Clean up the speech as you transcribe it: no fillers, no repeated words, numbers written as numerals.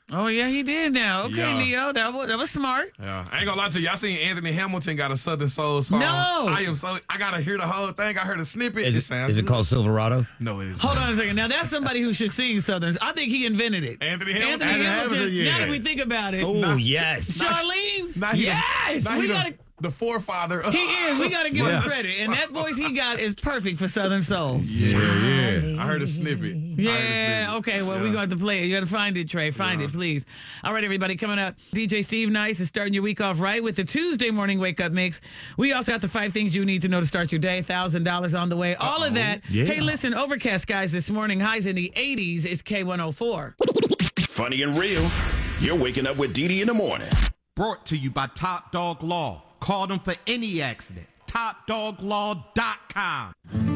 Oh, yeah, he did now. Okay, Yeah. Neo, that was smart. Yeah, I ain't gonna lie to you. I seen Anthony Hamilton got a Southern Soul song. No. I gotta hear the whole thing. I heard a snippet. Is sounds it good. called Silverado? No, it is. Hold on a second. Now, that's somebody who should sing Southerns. I think he invented it. Anthony Hamilton. Anthony Anthony Hamilton. Hamilton, yeah. Now that we think about it. Oh, yes. Charlene? Now he Yes! now he We the- gotta... the forefather. He is. We got to give him Yes. credit. And that voice he got is perfect for Southern Soul. Yeah. I heard a snippet. Yeah, okay. Well, we're going to play it. You got to find it, Trey. Find it, please. All right, everybody, coming up. DJ Steve Nice is starting your week off right with the Tuesday morning wake up mix. We also got the 5 things you need to know to start your day. $1,000 on the way. All of that. Yeah. Hey, listen, overcast skies this morning. Highs in the 80s is K104. Funny and real. You're waking up with Didi in the morning. Brought to you by Top Dog Law. Call them for any accident. TopDogLaw.com.